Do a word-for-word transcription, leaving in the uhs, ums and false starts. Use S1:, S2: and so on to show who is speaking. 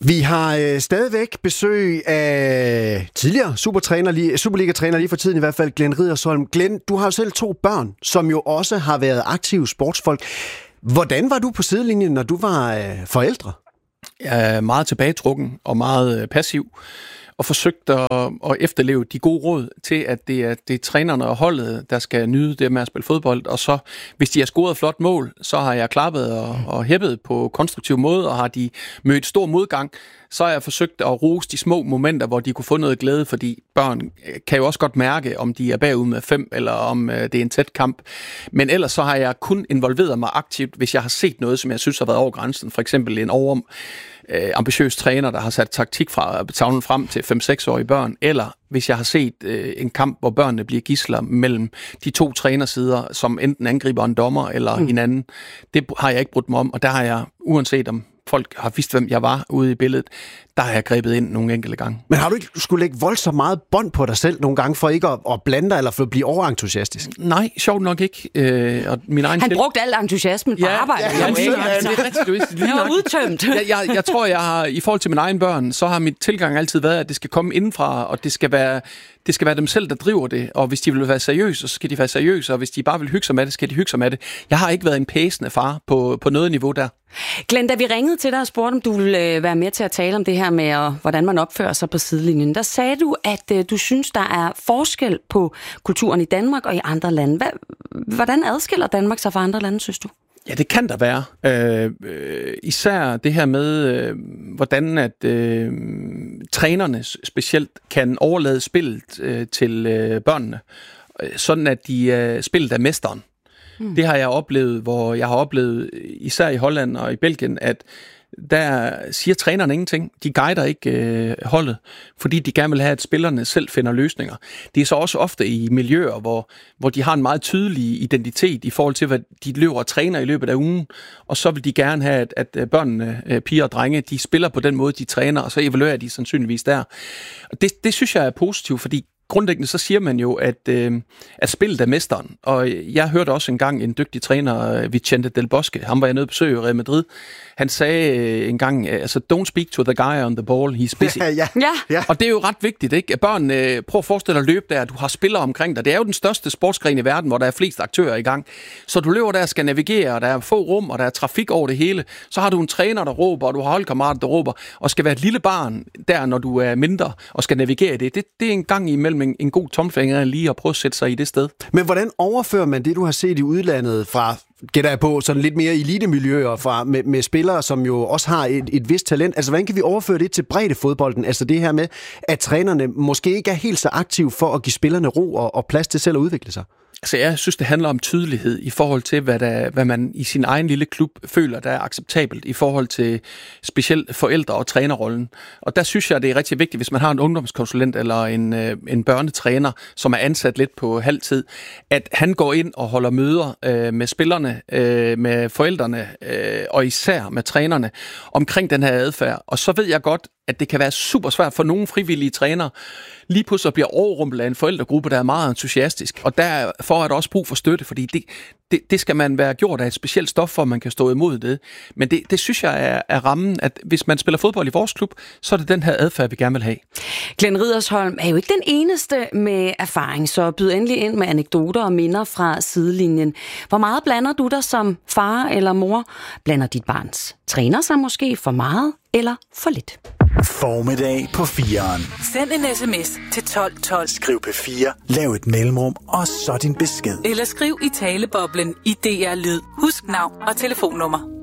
S1: Vi har øh, stadigvæk besøg af tidligere supertræner, lige, Superliga-træner lige for tiden i hvert fald, Glenn Riddersholm. Glenn, du har jo selv to børn, som jo også har været aktive sportsfolk. Hvordan var du på sidelinjen, når du var øh, forældre?
S2: Jeg er meget tilbagetrukken og meget øh, passiv, og forsøgt at, at efterleve de gode råd til, at det er, det er trænerne og holdet, der skal nyde det med at spille fodbold. Og så, hvis de har scoret flot mål, så har jeg klappet og, og hæppet på konstruktiv måde, og har de mødt stor modgang, så har jeg forsøgt at rose de små momenter, hvor de kunne få noget glæde, fordi børn kan jo også godt mærke, om de er bagud med fem, eller om det er en tæt kamp. Men ellers så har jeg kun involveret mig aktivt, hvis jeg har set noget, som jeg synes har været over grænsen. For eksempel en over øh, ambitiøs træner, der har sat taktik fra tavlen frem til fem-seks-årige børn, eller hvis jeg har set øh, en kamp, hvor børnene bliver gidsler mellem de to trænersider, som enten angriber en dommer eller mm. hinanden. Det har jeg ikke brudt mig om, og der har jeg, uanset om folk har vidst, hvem jeg var ude i billedet, der har jeg grebet ind nogle enkelte gange.
S1: Men har du ikke skulle lægge voldsomt meget bånd på dig selv nogle gange, for ikke at, at blande dig, eller for at blive overentusiastisk?
S2: Nej, sjovt nok ikke. Øh, og min egen
S3: Han
S2: til...
S3: brugte al entusiasmen på
S2: ja,
S3: arbejde.
S2: Ja, ja, lige, ja, det er rigtigt.
S3: Det var udtømt.
S2: Jeg, jeg, jeg tror, jeg har, i forhold til mine egne børn, så har mit tilgang altid været, at det skal komme indenfra, og det skal være, det skal være dem selv, der driver det. Og hvis de vil være seriøse, så skal de være seriøse, og hvis de bare vil hygge sig med det, skal de hygge sig med det. Jeg har ikke været en pæsende far på, på noget niveau der.
S3: Glenn, da vi ringede til dig og spurgte, om du ville være med til at tale om det her med, og hvordan man opfører sig på sidelinjen, der sagde du, at uh, du synes, der er forskel på kulturen i Danmark og i andre lande. Hvad, hvordan adskiller Danmark sig fra andre lande, synes du?
S2: Ja, det kan der være. Øh, øh, især det her med, øh, hvordan at øh, trænerne specielt kan overlade spillet øh, til øh, børnene, sådan at de øh, spillet af mesteren. Mm. Det har jeg oplevet, hvor jeg har oplevet, især i Holland og i Belgien, at der siger trænerne ingenting. De guider ikke øh, holdet, fordi de gerne vil have, at spillerne selv finder løsninger. Det er så også ofte i miljøer, hvor, hvor de har en meget tydelig identitet i forhold til, hvad de løber og træner i løbet af ugen, og så vil de gerne have, at, at børnene, øh, piger og drenge, de spiller på den måde, de træner, og så evaluerer de sandsynligvis der. Og det, det synes jeg er positivt, fordi grundlæggende så siger man jo, at, øh, at spillet er mesteren. Og jeg hørte også engang en dygtig træner, Vicente Del Bosque, ham var jeg nede at besøge i Real Madrid. Han sagde øh, engang, altså, don't speak to the guy on the ball, he's busy.
S1: Ja, ja.
S3: Ja.
S2: Og det er jo ret vigtigt, ikke? Børn, øh, prøv at forestille dig at løbe der, at du har spillere omkring dig. Det er jo den største sportsgren i verden, hvor der er flest aktører i gang. Så du løber der og skal navigere, og der er få rum, og der er trafik over det hele. Så har du en træner, der råber, og du har holdkammerater, der råber, og skal være et lille barn der, når du er mindre, og skal navigere i det. Det, det er en gang imellem en, en god tomfinger lige at prøve at sætte sig i det sted.
S1: Men hvordan overfører man det, du har set i udlandet fra, gætter jeg på, sådan lidt mere elitemiljøer fra, med, med spillere, som jo også har et, et vist talent? Altså, hvordan kan vi overføre det til breddefodbolden? Altså det her med, at trænerne måske ikke er helt så aktive for at give spillerne ro og, og plads til selv at udvikle sig?
S2: Altså, jeg synes, det handler om tydelighed i forhold til, hvad, der, hvad man i sin egen lille klub føler, der er acceptabelt i forhold til specielt forældre- og trænerrollen. Og der synes jeg, det er rigtig vigtigt, hvis man har en ungdomskonsulent eller en, en børnetræner, som er ansat lidt på halv tid, at han går ind og holder møder øh, med spillerne, øh, med forældrene øh, og især med trænerne omkring den her adfærd. Og så ved jeg godt, at det kan være super svært for nogle frivillige trænere lige pludselig bliver overrumplet af en forældregruppe, der er meget entusiastisk. Og derfor er der også brug for støtte, fordi det, det, det skal man være gjort af et specielt stof, for at man kan stå imod det. Men det, det synes jeg er, er rammen, at hvis man spiller fodbold i vores klub, så er det den her adfærd, vi gerne vil have.
S3: Glenn Riddersholm er jo ikke den eneste med erfaring, så byd endelig ind med anekdoter og minder fra sidelinjen. Hvor meget blander du dig som far eller mor? Blander dit barns træner sig måske for meget eller for lidt?
S4: Formiddag på fireren.
S5: Send en sms til tolv tolv.
S4: Skriv P fire, lav et mellemrum, og så din besked.
S5: Eller skriv i taleboblen i D R Lyd. Husk navn og telefonnummer.